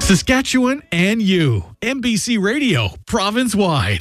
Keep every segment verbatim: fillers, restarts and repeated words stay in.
Saskatchewan and you. M B C Radio, province-wide.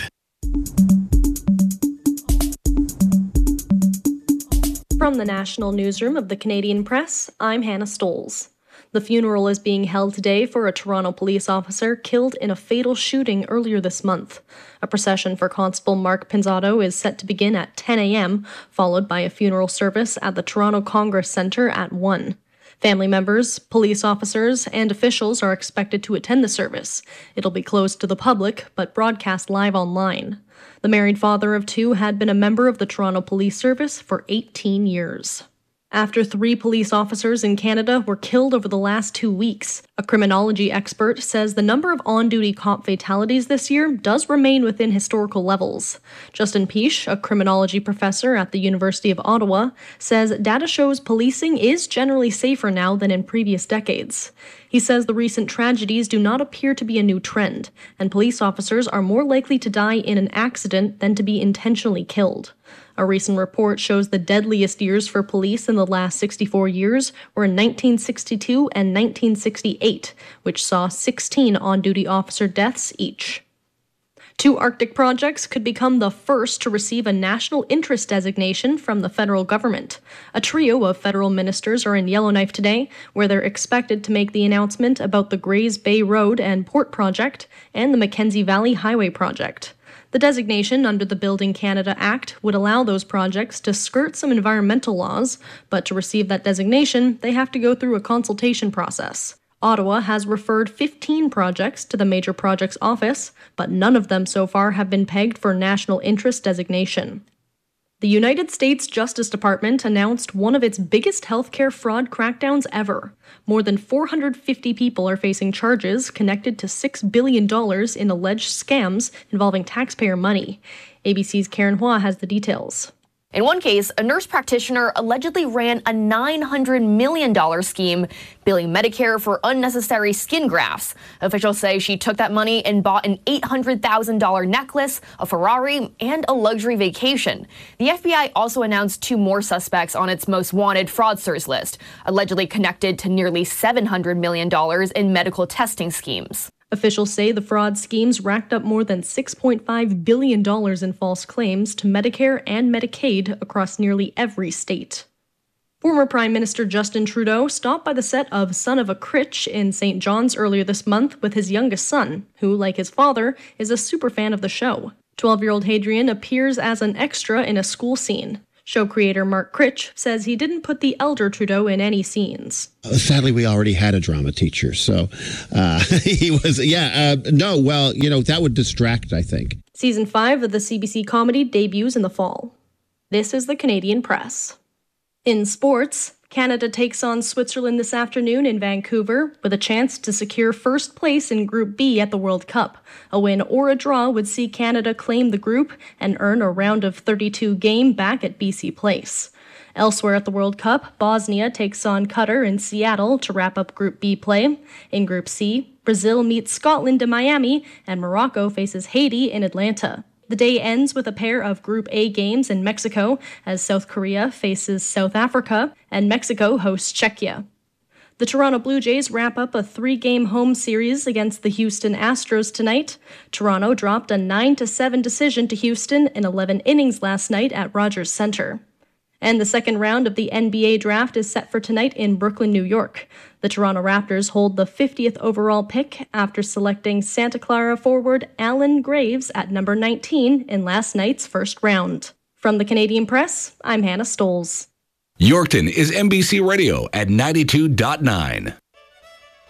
From the National Newsroom of the Canadian Press, I'm Hannah Stoles. The funeral is being held today for a Toronto police officer killed in a fatal shooting earlier this month. A procession for Constable Mark Pinzotto is set to begin at ten a.m., followed by a funeral service at the Toronto Congress Centre at one. Family members, police officers, and officials are expected to attend the service. It'll be closed to the public, but broadcast live online. The married father of two had been a member of the Toronto Police Service for eighteen years. After three police officers in Canada were killed over the last two weeks, a criminology expert says the number of on-duty cop fatalities this year does remain within historical levels. Justin Piche, a criminology professor at the University of Ottawa, says data shows policing is generally safer now than in previous decades. He says the recent tragedies do not appear to be a new trend, and police officers are more likely to die in an accident than to be intentionally killed. A recent report shows the deadliest years for police in the last sixty-four years were in nineteen sixty-two and nineteen sixty-eight, which saw sixteen on-duty officer deaths each. Two Arctic projects could become the first to receive a national interest designation from the federal government. A trio of federal ministers are in Yellowknife today, where they're expected to make the announcement about the Grays Bay Road and Port Project and the Mackenzie Valley Highway Project. The designation under the Building Canada Act would allow those projects to skirt some environmental laws, but to receive that designation, they have to go through a consultation process. Ottawa has referred fifteen projects to the Major Projects Office, but none of them so far have been pegged for national interest designation. The United States Justice Department announced one of its biggest healthcare fraud crackdowns ever. More than four hundred fifty people are facing charges connected to six billion dollars in alleged scams involving taxpayer money. A B C's Karen Hua has the details. In one case, a nurse practitioner allegedly ran a nine hundred million dollars scheme, billing Medicare for unnecessary skin grafts. Officials say she took that money and bought an eight hundred thousand dollars necklace, a Ferrari, and a luxury vacation. The F B I also announced two more suspects on its most wanted fraudsters list, allegedly connected to nearly seven hundred million dollars in medical testing schemes. Officials say the fraud schemes racked up more than six point five billion dollars in false claims to Medicare and Medicaid across nearly every state. Former Prime Minister Justin Trudeau stopped by the set of Son of a Critch in Saint John's earlier this month with his youngest son, who, like his father, is a superfan of the show. twelve-year-old Hadrian appears as an extra in a school scene. Show creator Mark Critch says he didn't put the elder Trudeau in any scenes. Sadly, we already had a drama teacher, so uh, he was, yeah, uh, no, well, you know, that would distract, I think. Season five of the C B C comedy debuts in the fall. This is the Canadian Press. In sports, Canada takes on Switzerland this afternoon in Vancouver with a chance to secure first place in Group B at the World Cup. A win or a draw would see Canada claim the group and earn a round of thirty-two game back at B C Place. Elsewhere at the World Cup, Bosnia takes on Qatar in Seattle to wrap up Group B play. In Group C, Brazil meets Scotland in Miami, and Morocco faces Haiti in Atlanta. The day ends with a pair of Group A games in Mexico as South Korea faces South Africa and Mexico hosts Czechia. The Toronto Blue Jays wrap up a three-game home series against the Houston Astros tonight. Toronto dropped a nine to seven decision to Houston in eleven innings last night at Rogers Centre. And the second round of the N B A draft is set for tonight in Brooklyn, New York. The Toronto Raptors hold the fiftieth overall pick after selecting Santa Clara forward Allen Graves at number nineteen in last night's first round. From the Canadian Press, I'm Hannah Stoles. Yorkton is M B C Radio at ninety-two point nine.